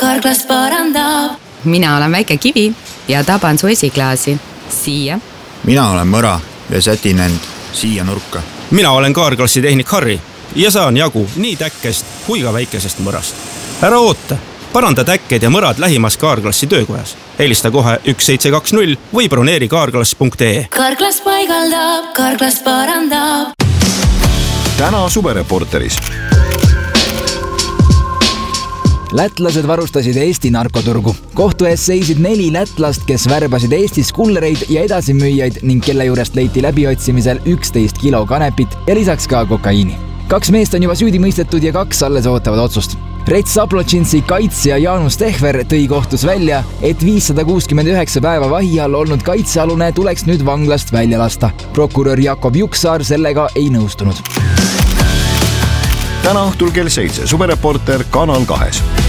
Karklas parandab. Mina olen väike kivi ja taban su esiklaasi. Siia. Mina olen mõra ja sätin end siia nurka. Mina olen Karklassi tehnik Harri ja saan jagu nii täkkest kui ka väikesest mõrast. Ära oota, paranda täkked ja mõrad lähimas Karklassi töökojas. Helista kohe 1720 või broneeri karklas.ee. Karklas paigaldab, Karklas parandab. Täna Suvereporteris. Lätlased varustasid Eesti narkoturgu. Kohtu ees seisid 4 lätlast, kes värbasid Eestis kullereid ja edasimüüjaid ning kelle juurest leiti läbiotsimisel 11 kilo kanepit ja lisaks ka kokaiini. 2 meest on juba süüdi mõistetud ja 2 alles ootavad otsust. Rets Saplotšinsi kaitsja Jaanus Tehver tõi kohtus välja, et 569 päeva vahi all olnud kaitsealune tuleks nüüd vanglast välja lasta. Prokurör Jakob Juksaar sellega ei nõustunud. Täna õhtul kell 7 Suvereporter Kanal 2.